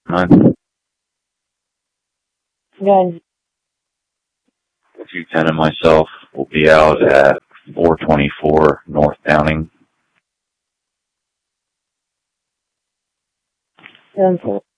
Good. 210 and myself will be out at 424 North Downing. 10-4.